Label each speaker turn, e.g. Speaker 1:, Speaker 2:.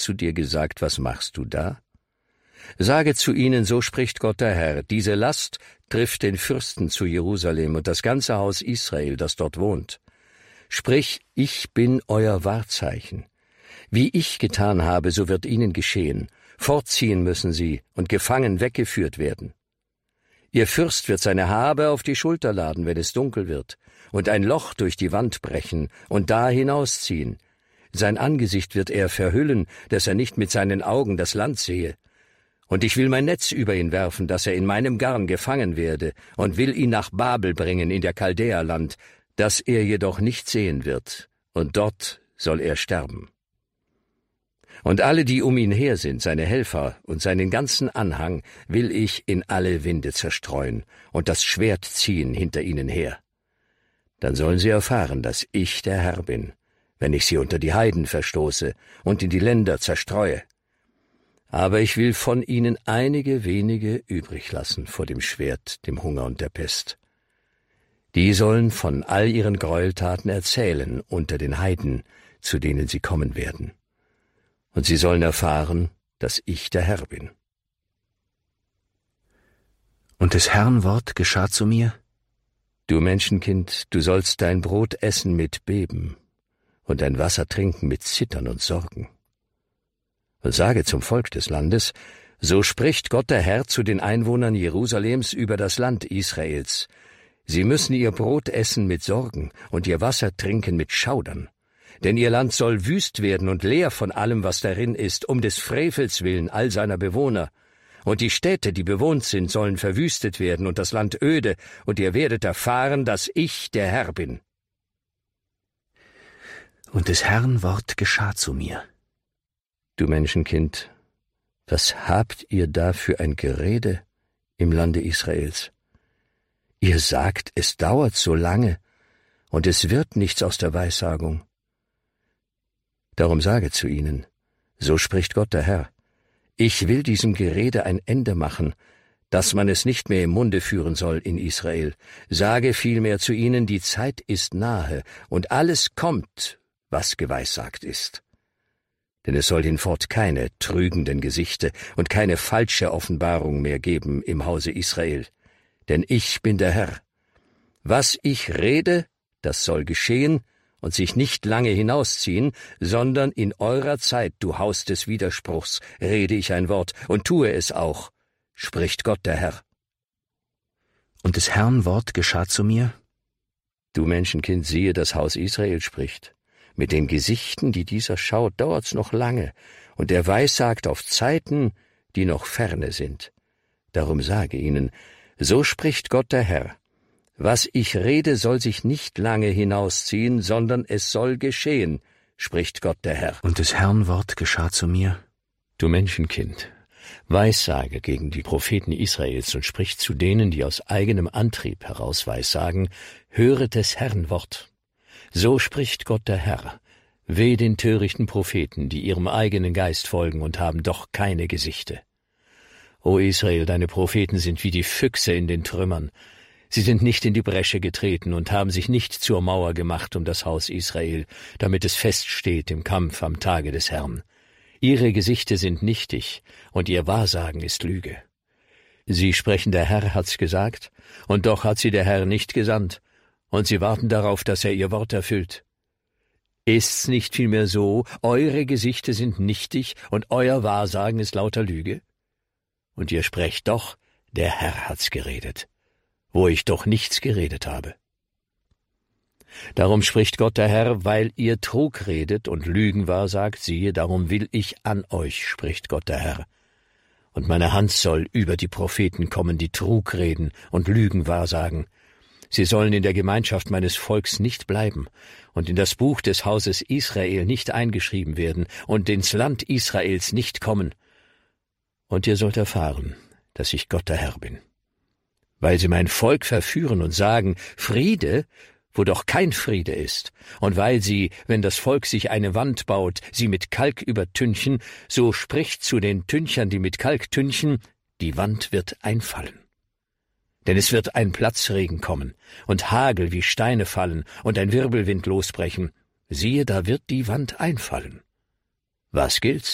Speaker 1: zu dir gesagt, was machst du da? Sage zu ihnen, so spricht Gott der Herr, diese Last trifft den Fürsten zu Jerusalem und das ganze Haus Israel, das dort wohnt. Sprich, ich bin euer Wahrzeichen. Wie ich getan habe, so wird ihnen geschehen. Fortziehen müssen sie und gefangen weggeführt werden. Ihr Fürst wird seine Habe auf die Schulter laden, wenn es dunkel wird, und ein Loch durch die Wand brechen und da hinausziehen. Sein Angesicht wird er verhüllen, dass er nicht mit seinen Augen das Land sehe. Und ich will mein Netz über ihn werfen, dass er in meinem Garn gefangen werde, und will ihn nach Babel bringen in der Chaldäerland, das er jedoch nicht sehen wird, und dort soll er sterben. Und alle, die um ihn her sind, seine Helfer und seinen ganzen Anhang, will ich in alle Winde zerstreuen und das Schwert ziehen hinter ihnen her. Dann sollen sie erfahren, dass ich der Herr bin, wenn ich sie unter die Heiden verstoße und in die Länder zerstreue. Aber ich will von ihnen einige wenige übrig lassen vor dem Schwert, dem Hunger und der Pest. Die sollen von all ihren Gräueltaten erzählen unter den Heiden, zu denen sie kommen werden. Und sie sollen erfahren, dass ich der Herr bin.
Speaker 2: Und des Herrn Wort geschah zu mir:
Speaker 1: Du Menschenkind, du sollst dein Brot essen mit Beben und dein Wasser trinken mit Zittern und Sorgen. Und sage zum Volk des Landes, so spricht Gott der Herr zu den Einwohnern Jerusalems über das Land Israels. Sie müssen ihr Brot essen mit Sorgen und ihr Wasser trinken mit Schaudern. Denn ihr Land soll wüst werden und leer von allem, was darin ist, um des Frevels willen all seiner Bewohner. Und die Städte, die bewohnt sind, sollen verwüstet werden und das Land öde, und ihr werdet erfahren, dass ich der Herr bin.
Speaker 2: Und des Herrn Wort geschah zu mir:
Speaker 1: Du Menschenkind, was habt ihr da für ein Gerede im Lande Israels? Ihr sagt, es dauert so lange, und es wird nichts aus der Weissagung. Darum sage zu ihnen, so spricht Gott der Herr, ich will diesem Gerede ein Ende machen, dass man es nicht mehr im Munde führen soll in Israel. Sage vielmehr zu ihnen, die Zeit ist nahe, und alles kommt, was geweissagt ist. Denn es soll hinfort keine trügenden Gesichte und keine falsche Offenbarung mehr geben im Hause Israel. Denn ich bin der Herr. Was ich rede, das soll geschehen und sich nicht lange hinausziehen, sondern in eurer Zeit, du Haus des Widerspruchs, rede ich ein Wort und tue es auch, spricht Gott der Herr.
Speaker 2: Und des Herrn Wort geschah zu mir:
Speaker 1: Du Menschenkind, siehe, das Haus Israel spricht. Mit den Gesichten, die dieser schaut, dauert's noch lange, und er weissagt auf Zeiten, die noch ferne sind. Darum sage ihnen, so spricht Gott der Herr. Was ich rede, soll sich nicht lange hinausziehen, sondern es soll geschehen, spricht Gott der Herr.
Speaker 2: Und des Herrn Wort geschah zu mir:
Speaker 1: Du Menschenkind, weissage gegen die Propheten Israels und sprich zu denen, die aus eigenem Antrieb heraus weissagen, höret des Herrn Wort. So spricht Gott der Herr. Weh den törichten Propheten, die ihrem eigenen Geist folgen und haben doch keine Gesichte. O Israel, deine Propheten sind wie die Füchse in den Trümmern. Sie sind nicht in die Bresche getreten und haben sich nicht zur Mauer gemacht um das Haus Israel, damit es feststeht im Kampf am Tage des Herrn. Ihre Gesichte sind nichtig, und ihr Wahrsagen ist Lüge. Sie sprechen, der Herr hat's gesagt, und doch hat sie der Herr nicht gesandt, und sie warten darauf, dass er ihr Wort erfüllt. Ist's nicht vielmehr so, eure Gesichte sind nichtig, und euer Wahrsagen ist lauter Lüge? Und ihr sprecht doch, der Herr hat's geredet, wo ich doch nichts geredet habe. Darum spricht Gott der Herr, weil ihr Trug redet und Lügen wahrsagt, siehe, darum will ich an euch, spricht Gott der Herr. Und meine Hand soll über die Propheten kommen, die Trug reden und Lügen wahrsagen. Sie sollen in der Gemeinschaft meines Volks nicht bleiben und in das Buch des Hauses Israel nicht eingeschrieben werden und ins Land Israels nicht kommen. Und ihr sollt erfahren, dass ich Gott der Herr bin. Weil sie mein Volk verführen und sagen, Friede, wo doch kein Friede ist, und weil sie, wenn das Volk sich eine Wand baut, sie mit Kalk übertünchen, so spricht zu den Tünchern, die mit Kalk tünchen, die Wand wird einfallen. Denn es wird ein Platzregen kommen, und Hagel wie Steine fallen, und ein Wirbelwind losbrechen. Siehe, da wird die Wand einfallen. Was gilt's?